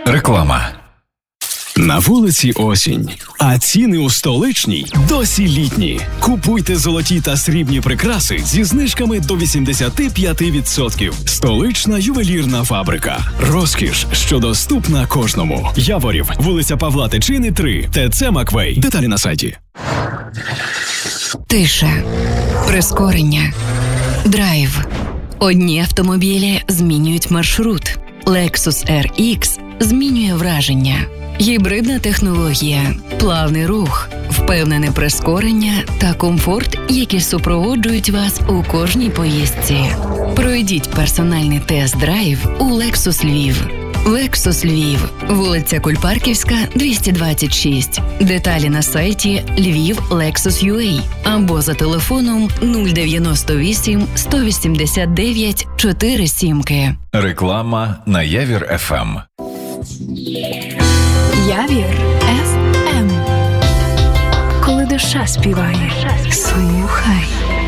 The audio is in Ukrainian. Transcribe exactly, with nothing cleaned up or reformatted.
Реклама. На вулиці осінь, а ціни у столичній досі літні. Купуйте золоті та срібні прикраси зі знижками до вісімдесят п'ять відсотків. Столична ювелірна фабрика. Розкіш, що доступна кожному. Яворів, вулиця Павла Тичини, три, ТЦ Маквей. Деталі на сайті. Тиша. Прискорення. Драйв. Одні автомобілі змінюють маршрут. Lexus ар ікс змінює враження. Гібридна технологія, плавний рух, впевнене прискорення та комфорт, які супроводжують вас у кожній поїздці. Пройдіть персональний тест-драйв у Lexus Львів. Lexus Львів, вулиця Кульпарківська, двісті двадцять шість. Деталі на сайті львів лексус крапка ю а або за телефоном нуль дев'яносто вісім сто вісімдесят дев'ять чотири сімки. Реклама на Явір еф ем. Явір еф ем. Коли душа співає, слухай.